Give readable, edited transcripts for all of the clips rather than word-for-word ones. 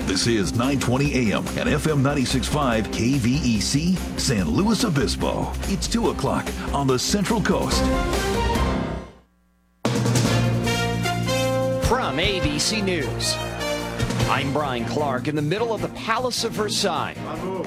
This is 920 AM and FM 96.5 KVEC, San Luis Obispo. It's 2 o'clock on the Central Coast. From ABC News, I'm Brian Clark in the middle of the Palace of Versailles.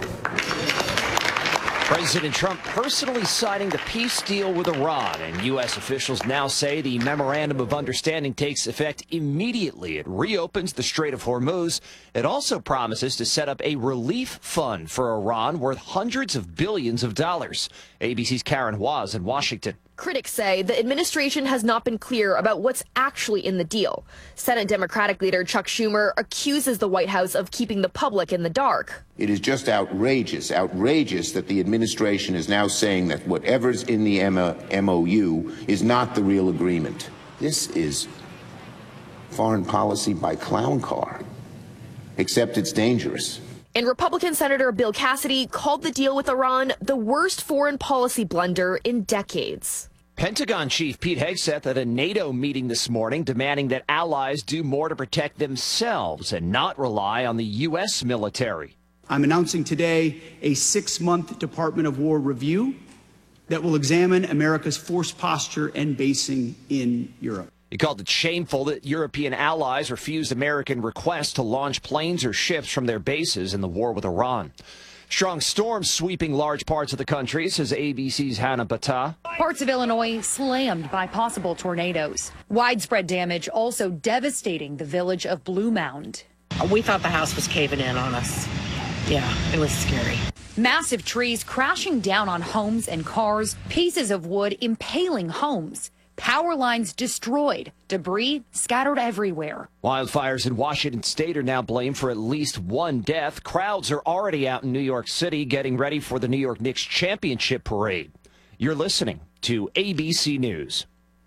President Trump personally signing the peace deal with Iran, and U.S. officials now say the memorandum of understanding takes effect immediately. It reopens the Strait of Hormuz. It also promises to set up a relief fund for Iran worth hundreds of billions of dollars. ABC's Karen Waz in Washington. Critics say the administration has not been clear about what's actually in the deal. Senate Democratic leader Chuck Schumer accuses the White House of keeping the public in the dark. It is just outrageous that the administration is now saying that whatever's in the MOU is not the real agreement. This is foreign policy by clown car, except it's dangerous. And Republican Senator Bill Cassidy called the deal with Iran the worst foreign policy blunder in decades. Pentagon Chief Pete Hegseth at a NATO meeting this morning demanding that allies do more to protect themselves and not rely on the U.S. military. I'm announcing today a 6-month Department of War review that will examine America's force posture and basing in Europe. He called it shameful that European allies refused American requests to launch planes or ships from their bases in the war with Iran. Strong storms sweeping large parts of the country, says ABC's Hannah Battah. Parts of Illinois slammed by possible tornadoes. Widespread damage also devastating the village of Blue Mound. We thought the house was caving in on us. Yeah, it was scary. Massive trees crashing down on homes and cars, pieces of wood impaling homes. Power lines destroyed, debris scattered everywhere. Wildfires in Washington state are now blamed for at least one death. Crowds are already out in New York City getting ready for the New York Knicks championship parade. You're listening to ABC News.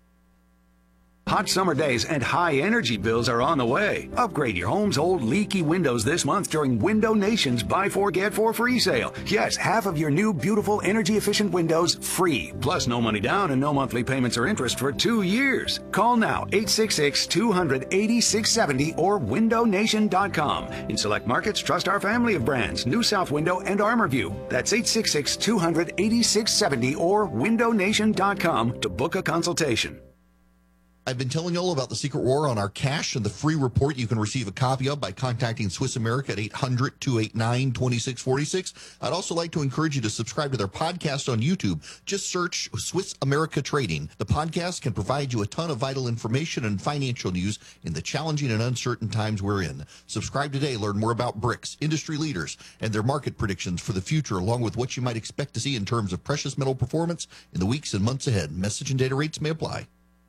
Hot summer days and high energy bills are on the way. Upgrade your home's old leaky windows this month during Window Nation's Buy 4 Get 4 free sale. Yes, half of your new beautiful energy efficient windows free. Plus no money down and no monthly payments or interest for 2 years. Call now 866-200-8670 or windownation.com. In select markets, trust our family of brands, New South Window and ArmorView. That's 866-200-8670 or windownation.com to book a consultation. I've been telling you all about the Secret War on our cash and the free report you can receive a copy of by contacting Swiss America at 800-289-2646. I'd also like to encourage you to subscribe to their podcast on YouTube. Just search Swiss America Trading. The podcast can provide you a ton of vital information and financial news in the challenging and uncertain times we're in. Subscribe today. Learn more about BRICS, industry leaders, and their market predictions for the future, along with what you might expect to see in terms of precious metal performance in the weeks and months ahead. Message and data rates may apply.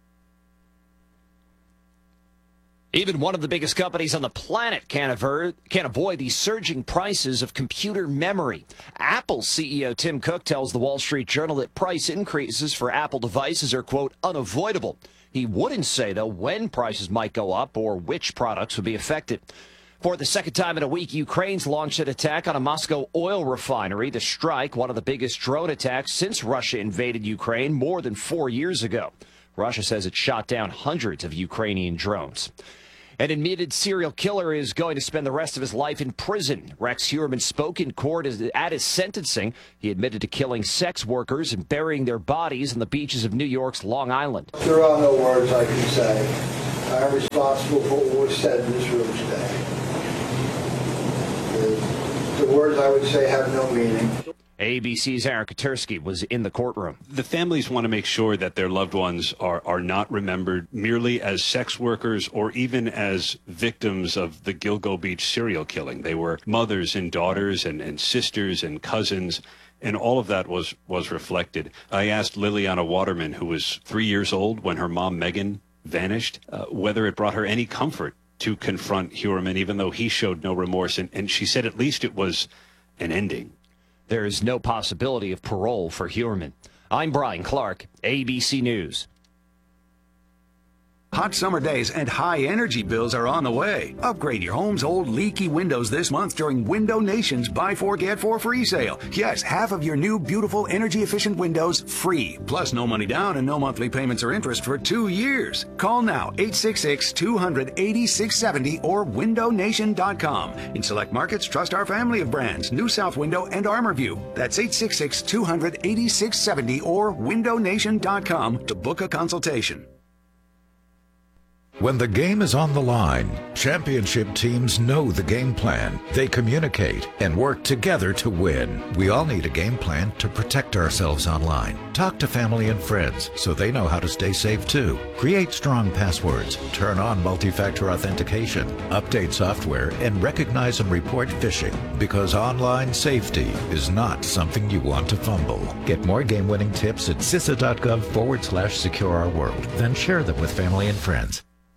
Even one of the biggest companies on the planet can't avoid the surging prices of computer memory. Apple CEO Tim Cook tells the Wall Street Journal that price increases for Apple devices are, quote, unavoidable. He wouldn't say, though, when prices might go up or which products would be affected. For the second time in a week, Ukraine's launched an attack on a Moscow oil refinery. The strike, one of the biggest drone attacks since Russia invaded Ukraine more than 4 years ago. Russia says it shot down hundreds of Ukrainian drones. An admitted serial killer is going to spend the rest of his life in prison. Rex Heuermann spoke in court at his sentencing. He admitted to killing sex workers and burying their bodies on the beaches of New York's Long Island. There are no words I can say. I am responsible for what was said in this room today. The words I would say have no meaning. ABC's Aaron Katursky was in the courtroom. The families want to make sure that their loved ones are not remembered merely as sex workers or even as victims of the Gilgo Beach serial killing. They were mothers and daughters and sisters and cousins, and all of that was reflected. I asked Liliana Waterman, who was 3 years old when her mom, Megan, vanished, whether it brought her any comfort to confront Heuermann, even though he showed no remorse. And she said at least it was an ending. There is no possibility of parole for Heuermann. I'm Brian Clark, ABC News. Hot summer days and high energy bills are on the way. Upgrade your home's old leaky windows this month during Window Nation's Buy 4 Get 4 free sale. Yes, half of your new beautiful energy efficient windows free. Plus no money down and no monthly payments or interest for 2 years. Call now 866-200-8670 or windownation.com. In select markets, trust our family of brands, New South Window and ArmorView. That's 866-200-8670 or windownation.com to book a consultation. When the game is on the line, championship teams know the game plan. They communicate and work together to win. We all need a game plan to protect ourselves online. Talk to family and friends so they know how to stay safe too. Create strong passwords, turn on multi-factor authentication, update software, and recognize and report phishing, because online safety is not something you want to fumble. Get more game-winning tips at CISA.gov/secure our world. Then share them with family and friends.